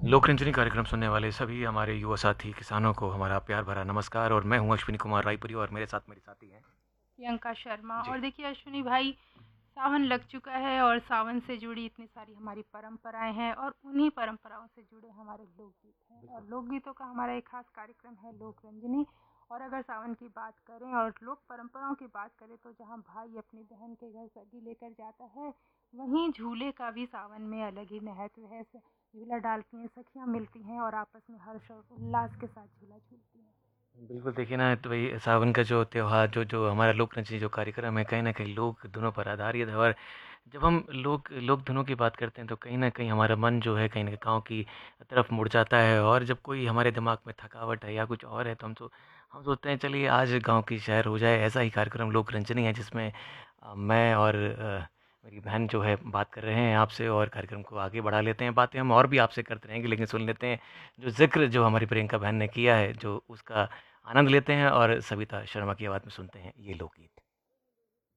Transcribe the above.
लोकरंजनी कार्यक्रम सुनने वाले सभी हमारे युवा साथी किसानों को हमारा प्यार भरा नमस्कार। और मैं हूं अश्विनी कुमार रायपुरी और मेरे साथ मेरी साथी हैं। प्रियंका शर्मा। जी। और देखिए अश्विनी भाई, सावन लग चुका है और सावन से जुड़ी इतनी सारी हमारी परंपराएं हैं और उन्हीं परंपराओं से जुड़े हमारे लोकगीत हैं बिल्कुल। और लोकगीतों का हमारा एक खास कार्यक्रम है लोक रंजनी। और अगर सावन की बात करें और लोक परंपराओं की बात करें तो जहाँ भाई अपनी बहन के घर सगी लेकर जाता है, वहीं झूले का भी सावन में अलग ही महत्व है। झूला डालती हैं, सखियाँ मिलती हैं और आपस में हर्ष और उल्लास के साथ झूला झूलती हैं। बिल्कुल, देखिए ना, तो वही सावन का जो त्योहार जो जो हमारा लोकरंजनी जो कार्यक्रम है, कहीं न कहीं लोक धुनों पर आधारित है। और जब हम लोक धुनों की बात करते हैं तो कहीं न कहीं हमारा मन जो है कहीं न कहीं गाँव की तरफ मुड़ जाता है। और जब कोई हमारे दिमाग में थकावट है या कुछ और है तो हम सोचते हैं चलिए आज गाँव की सैर हो जाए। ऐसा ही कार्यक्रम लोकरंजनी है जिसमें मैं और मेरी बहन जो है बात कर रहे हैं आपसे और कार्यक्रम को आगे बढ़ा लेते हैं। बातें हम और भी आपसे करते रहेंगे, लेकिन सुन लेते हैं जो ज़िक्र जो हमारी प्रियंका बहन ने किया है, जो उसका आनंद लेते हैं और सविता शर्मा की आवाज़ में सुनते हैं ये लोकगीत।